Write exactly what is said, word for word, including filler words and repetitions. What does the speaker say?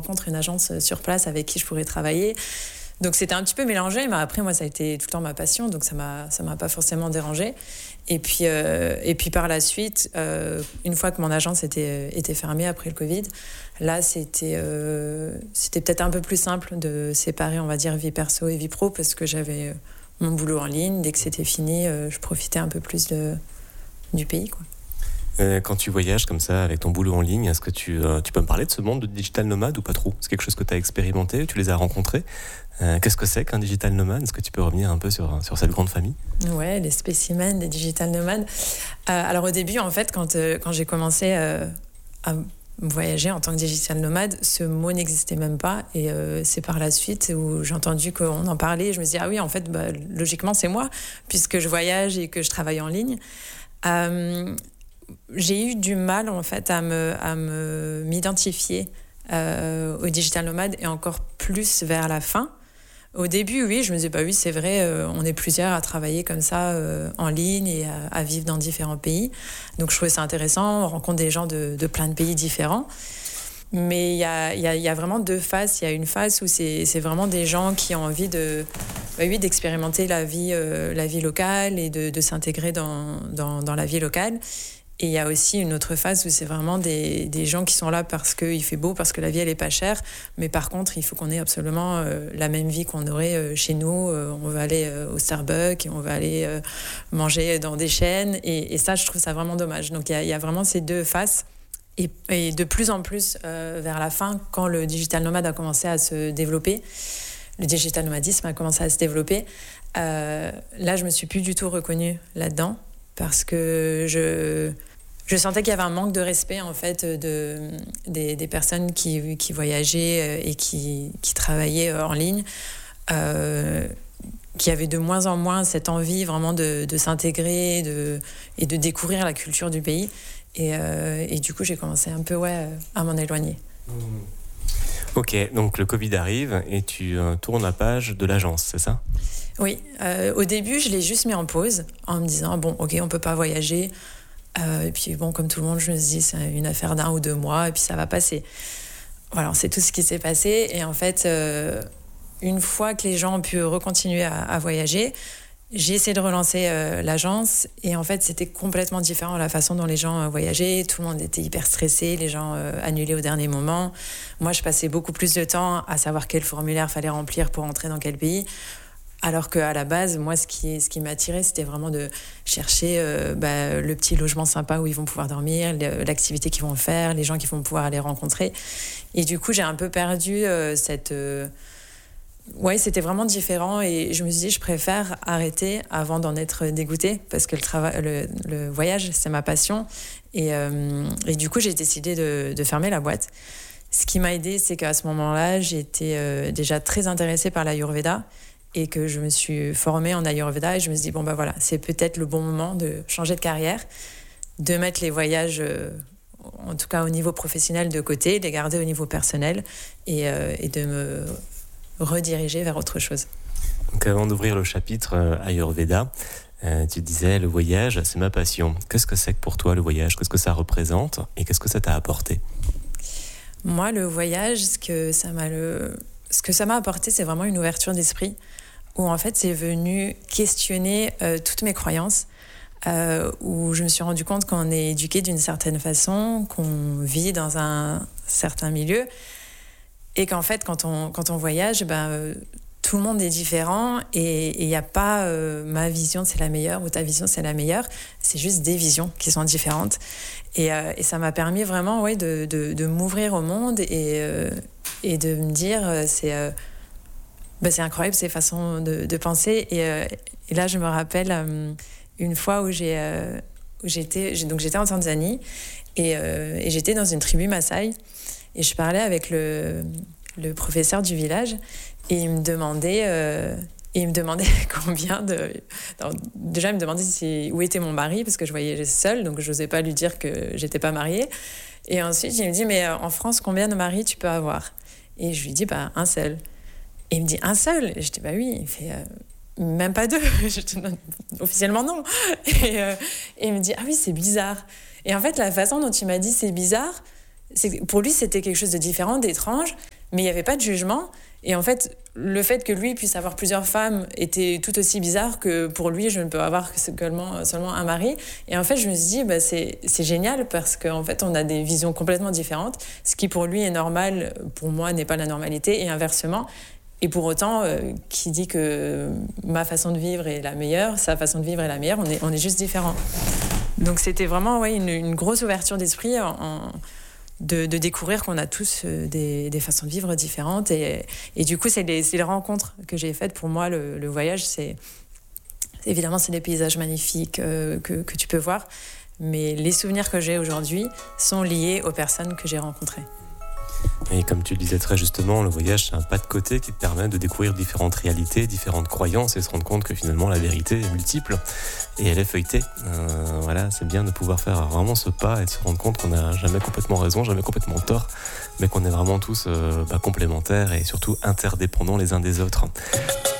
rencontre une agence sur place avec qui je pourrais travailler. Donc c'était un petit peu mélangé, mais après moi ça a été tout le temps ma passion, donc ça m'a ça m'a pas forcément dérangée. Et puis euh, et puis par la suite, euh, une fois que mon agence était était fermée après le Covid, là c'était euh, c'était peut-être un peu plus simple de séparer, on va dire, vie perso et vie pro, parce que j'avais mon boulot en ligne. Dès que c'était fini, euh, je profitais un peu plus de du pays, quoi. Euh, quand tu voyages comme ça avec ton boulot en ligne, est-ce que tu, euh, tu peux me parler de ce monde de digital nomade ou pas trop ? C'est quelque chose que tu as expérimenté, tu les as rencontrés. Euh, qu'est-ce que c'est qu'un digital nomade ? Est-ce que tu peux revenir un peu sur, sur cette grande famille ? Ouais, les spécimens des digital nomades. Euh, alors au début, en fait, quand, euh, quand j'ai commencé euh, à voyager en tant que digital nomade, ce mot n'existait même pas. Et euh, c'est par la suite où j'ai entendu qu'on en parlait. Et je me suis dit, ah oui, en fait, bah, logiquement, c'est moi, puisque je voyage et que je travaille en ligne. Euh, j'ai eu du mal, en fait, à, me, à me, m'identifier euh, aux digital nomades, et encore plus vers la fin. Au début, oui, je me disais, bah oui, c'est vrai, euh, on est plusieurs à travailler comme ça euh, en ligne et à, à vivre dans différents pays. Donc je trouvais ça intéressant, on rencontre des gens de, de plein de pays différents. Mais il y a, y a, y a vraiment deux phases. Il y a une phase où c'est, c'est vraiment des gens qui ont envie de, bah oui, d'expérimenter la vie, euh, la vie locale et de, de s'intégrer dans, dans, dans la vie locale. Et il y a aussi une autre phase où c'est vraiment des, des gens qui sont là parce qu'il fait beau, parce que la vie, elle est pas chère. Mais par contre, il faut qu'on ait absolument euh, la même vie qu'on aurait euh, chez nous. Euh, on va aller euh, au Starbucks et on va aller euh, manger dans des chaînes. Et, et ça, je trouve ça vraiment dommage. Donc, il y a, il y a vraiment ces deux faces. Et, et de plus en plus, euh, vers la fin, quand le digital nomade a commencé à se développer, le digital nomadisme a commencé à se développer, euh, là, je me suis plus du tout reconnue là-dedans, parce que je... Je sentais qu'il y avait un manque de respect, en fait, de, des, des personnes qui, qui voyageaient et qui, qui travaillaient en ligne, euh, qui avaient de moins en moins cette envie vraiment de, de s'intégrer de, et de découvrir la culture du pays. Et, euh, et du coup, j'ai commencé un peu ouais, à m'en éloigner. Ok, donc le Covid arrive et tu euh, tournes la page de l'agence, c'est ça ? Oui, euh, au début, je l'ai juste mis en pause en me disant, bon, ok, on ne peut pas voyager. Euh, et puis bon, comme tout le monde, je me dis c'est une affaire d'un ou deux mois et puis ça va passer. Voilà, c'est tout ce qui s'est passé. Et en fait, euh, une fois que les gens ont pu recontinuer à, à voyager, j'ai essayé de relancer euh, l'agence. Et en fait, c'était complètement différent la façon dont les gens euh, voyageaient. Tout le monde était hyper stressé, les gens euh, annulaient au dernier moment. Moi, je passais beaucoup plus de temps à savoir quel formulaire fallait remplir pour entrer dans quel pays. Alors qu'à la base, moi, ce qui, ce qui m'attirait, c'était vraiment de chercher euh, bah, le petit logement sympa où ils vont pouvoir dormir, l'activité qu'ils vont faire, les gens qu'ils vont pouvoir aller rencontrer. Et du coup, j'ai un peu perdu euh, cette... Euh... Ouais, c'était vraiment différent. Et je me suis dit, je préfère arrêter avant d'en être dégoûtée, parce que le, trava... le, le voyage, c'est ma passion. Et, euh... et du coup, j'ai décidé de, de fermer la boîte. Ce qui m'a aidée, c'est qu'à ce moment-là, j'étais euh, déjà très intéressée par l'Ayurveda, et que je me suis formée en Ayurveda, et je me suis dit, bon, bah voilà, c'est peut-être le bon moment de changer de carrière, de mettre les voyages, euh, en tout cas au niveau professionnel, de côté, de les garder au niveau personnel, et, euh, et de me rediriger vers autre chose. Donc avant d'ouvrir le chapitre euh, Ayurveda, euh, tu disais, le voyage, c'est ma passion. Qu'est-ce que c'est que pour toi le voyage ? Qu'est-ce que ça représente ? Et qu'est-ce que ça t'a apporté ? Moi, le voyage, ce que ça m'a, le... ce que ça m'a apporté, c'est vraiment une ouverture d'esprit, où en fait c'est venu questionner euh, toutes mes croyances, euh, où je me suis rendu compte qu'on est éduqué d'une certaine façon, qu'on vit dans un certain milieu, et qu'en fait quand on, quand on voyage, ben, euh, tout le monde est différent, et il n'y a pas euh, ma vision c'est la meilleure ou ta vision c'est la meilleure, c'est juste des visions qui sont différentes. Et, euh, et ça m'a permis vraiment ouais, de, de, de m'ouvrir au monde, et, euh, et de me dire euh, c'est... Euh, Ben, c'est incroyable ces façons de, de penser. Et, euh, et là, je me rappelle euh, une fois où, j'ai, euh, où j'étais, j'ai, donc j'étais en Tanzanie, et, euh, et j'étais dans une tribu Maasai, et je parlais avec le, le professeur du village, et il me demandait, euh, il me demandait combien de... Alors, déjà, il me demandait si, où était mon mari, parce que je voyageais seule, donc je n'osais pas lui dire que j'étais pas mariée. Et ensuite, il me dit, mais en France, combien de maris tu peux avoir ? Et je lui dis, bah, un seul. Et il me dit, un seul ? Et je dis, bah oui. Il fait, euh, même pas deux. Je dis, non, officiellement, non. Et, euh, et il me dit, ah oui, c'est bizarre. Et en fait, la façon dont il m'a dit c'est bizarre, c'est que pour lui, c'était quelque chose de différent, d'étrange. mais il n'y avait pas de jugement. Et en fait, le fait que lui puisse avoir plusieurs femmes était tout aussi bizarre que pour lui, je ne peux avoir que seulement, seulement un mari. Et en fait, je me suis dit, bah, c'est, c'est génial parce qu'en fait, on a des visions complètement différentes. Ce qui pour lui est normal, pour moi, n'est pas la normalité et inversement. Et pour autant, euh, qui dit que ma façon de vivre est la meilleure, sa façon de vivre est la meilleure, on est, on est juste différents. Donc c'était vraiment ouais, une, une grosse ouverture d'esprit en, en, de, de découvrir qu'on a tous des, des façons de vivre différentes. Et, et du coup, c'est les, c'est les rencontres que j'ai faites. Pour moi, le, le voyage, c'est évidemment, c'est des paysages magnifiques euh, que, que tu peux voir. Mais les souvenirs que j'ai aujourd'hui sont liés aux personnes que j'ai rencontrées. Et comme tu le disais très justement, le voyage, c'est un pas de côté qui te permet de découvrir différentes réalités, différentes croyances et se rendre compte que finalement la vérité est multiple et elle est feuilletée. Euh, voilà, c'est bien de pouvoir faire vraiment ce pas et de se rendre compte qu'on n'a jamais complètement raison, jamais complètement tort, mais qu'on est vraiment tous euh, bah, complémentaires et surtout interdépendants les uns des autres.